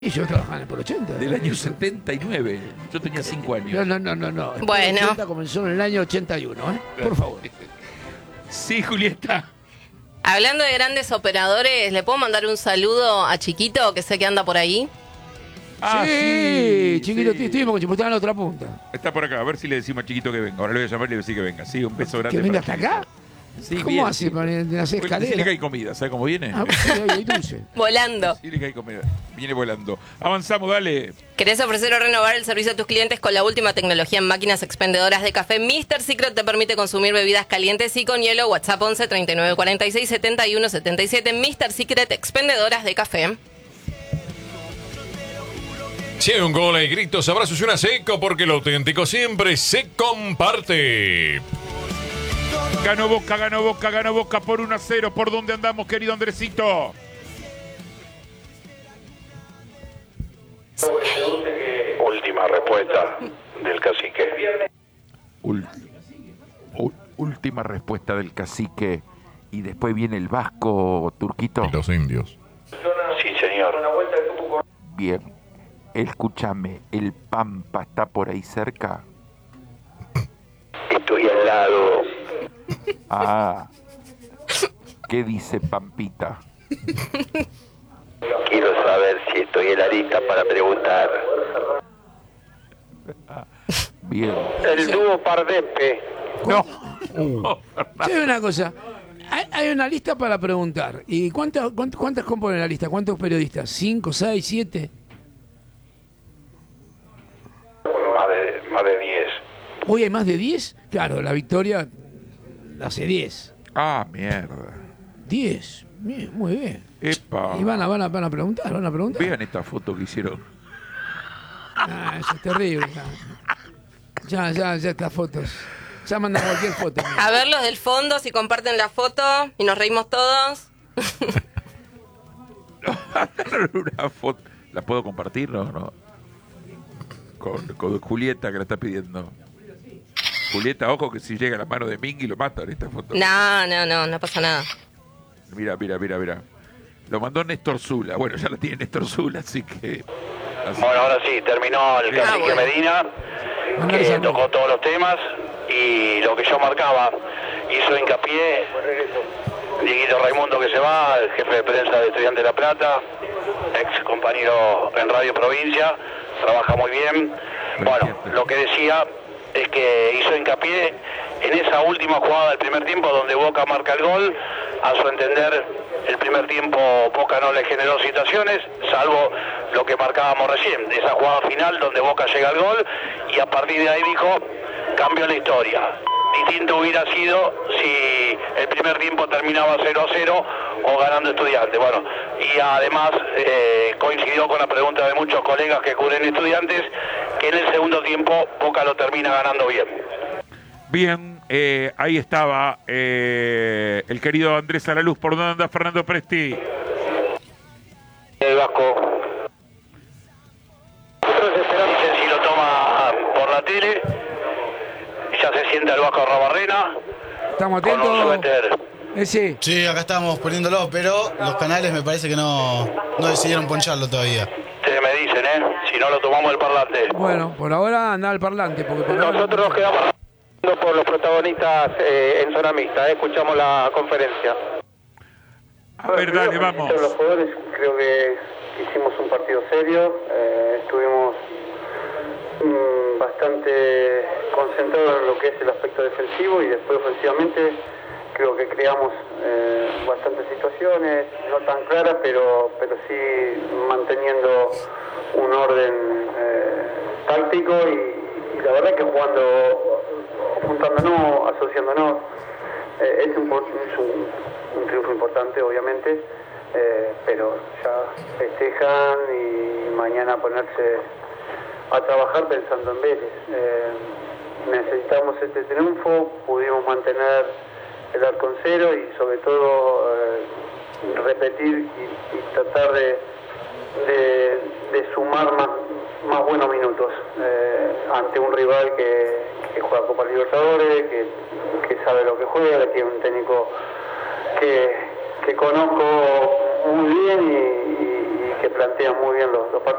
Y yo trabajaba por 80. Del año 79. Yo tenía 5 años. No. Bueno. El 80 comenzó en el año 81, Por favor. Sí, Julieta. Hablando de grandes operadores, ¿le puedo mandar un saludo a Chiquito, que sé que anda por ahí? Sí, chiquito, sí. estuvimos con Chiquito en la otra punta. Está por acá, a ver si le decimos a Chiquito que venga. Ahora le voy a llamar y le voy a decir que venga. Sí, un beso grande. ¿Que venga para hasta acá? Sí, ¿Cómo bien, hace sí. para hacer Decirle que escalera? hay comida, ¿sabe cómo viene? Ah, sí, hay dulce. Volando. Decirle que hay comida. Viene volando. Avanzamos, dale. ¿Querés ofrecer o renovar el servicio a tus clientes con la última tecnología en máquinas expendedoras de café? Mr. Secret te permite consumir bebidas calientes y con hielo. WhatsApp 11 39 46 71 77. Mr. Secret, expendedoras de café. Si hay un gol, hay gritos, abrazos y una seco, porque lo auténtico siempre se comparte. Ganó Boca por 1-0. ¿Por dónde andamos, querido Andresito? Última respuesta del cacique. Última respuesta del cacique. Y después viene el vasco, Turquito. Y los indios. Sí, señor. Bien. Escúchame, ¿el Pampa está por ahí cerca? Estoy al lado. Ah. ¿Qué dice Pampita? Quiero saber si estoy en la lista para preguntar. Bien. El dúo Pardepe. No. Sí, una cosa. Hay una lista para preguntar. ¿Y cuántas componen la lista? ¿Cuántos periodistas? ¿5, 6, 7? Más de 10. ¿Hoy hay más de 10? Claro, la victoria hace 10. Ah, mierda. 10. Bien, muy bien. Epa. Y van a preguntar. Vean esta foto que hicieron. Ah, eso es terrible. Ya estas fotos. Ya mandan cualquier foto. A ver los del fondo, si comparten la foto y nos reímos todos. Una foto. ¿La puedo compartir? No. Con Julieta, que la está pidiendo. Julieta, ojo que si llega a la mano de Mingui lo mata en esta foto. No pasa nada. Mira. Lo mandó Néstor Zula. Bueno, ya la tiene Néstor Zula, así que... Bueno, ahora sí, terminó el cacique bueno. Medina, que tocó todos los temas, y lo que yo marcaba, hizo hincapié Dieguito Raimundo, que se va, el jefe de prensa de Estudiantes de La Plata, ex compañero en Radio Provincia, trabaja muy bien. Bueno, lo que decía es que hizo hincapié en esa última jugada del primer tiempo donde Boca marca el gol. A su entender, el primer tiempo Boca no le generó situaciones, salvo lo que marcábamos recién, esa jugada final donde Boca llega al gol, y a partir de ahí dijo, cambió la historia. Distinto hubiera sido si el primer tiempo terminaba 0-0 o ganando Estudiantes. Bueno, y además coincidió con la pregunta de muchos colegas que cubren Estudiantes, que en el segundo tiempo Boca lo termina ganando bien. Bien, ahí estaba el querido Andrés Alaluz. ¿Por dónde anda Fernando Presti? El Vasco. Dicen si lo toma por la tele. Ya se sienta el Vasco Rabarrena. ¿Estamos Con un atentos? suéter. Ese. Sí, acá estamos poniéndolo, pero los canales me parece que no decidieron poncharlo todavía. Ustedes me dicen, si no lo tomamos el parlante. Bueno, por ahora anda al parlante. Porque por ahora Nosotros nos quedamos por los protagonistas en zona mixta. Escuchamos la conferencia. A ver, dale, vamos. Los jugadores, creo que hicimos un partido serio, estuvimos bastante concentrados en lo que es el aspecto defensivo, y después ofensivamente creo que creamos bastantes situaciones, no tan claras, pero sí manteniendo un orden táctico, y la verdad que juntándonos, asociándonos, es un triunfo importante, obviamente, pero ya festejan y mañana ponerse a trabajar pensando en Vélez. Necesitamos este triunfo, pudimos mantener el arco en cero y sobre todo repetir y tratar de sumar más buenos minutos ante un rival que juega Copa Libertadores, que sabe lo que juega, que es un técnico que conozco muy bien y plantean muy bien los partidos.